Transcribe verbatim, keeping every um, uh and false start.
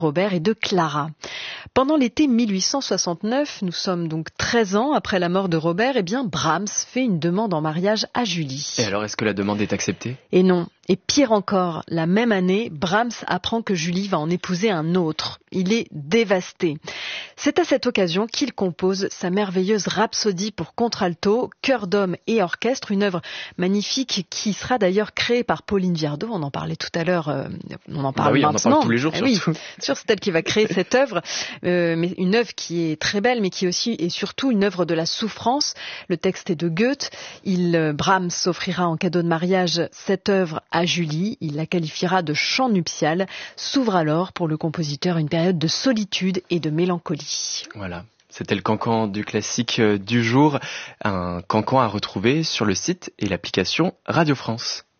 Robert et de Clara. Pendant l'été mille huit cent soixante-neuf, nous sommes donc treize ans après la mort de Robert, et bien Brahms fait une demande en mariage à Julie. Et alors, est-ce que la demande est acceptée ? Et non. Et pire encore, la même année, Brahms apprend que Julie va en épouser un autre. Il est dévasté. C'est à cette occasion qu'il compose sa merveilleuse Rhapsodie pour contralto, chœur d'homme et orchestre, une œuvre magnifique qui sera d'ailleurs créée par Pauline Viardot. On en parlait tout à l'heure, euh, on en parle bah oui, maintenant. On en parle tous les jours, eh surtout. Oui, sûr, c'est elle qui va créer cette œuvre, euh, mais une œuvre qui est très belle, mais qui est aussi et surtout une œuvre de la souffrance. Le texte est de Goethe. Il, euh, Brahms offrira en cadeau de mariage cette œuvre à Julie. Il la qualifiera de chant nuptial. S'ouvre alors pour le compositeur une période de solitude et de mélancolie. Voilà. C'était le cancan du classique du jour, un cancan à retrouver sur le site et l'application Radio France.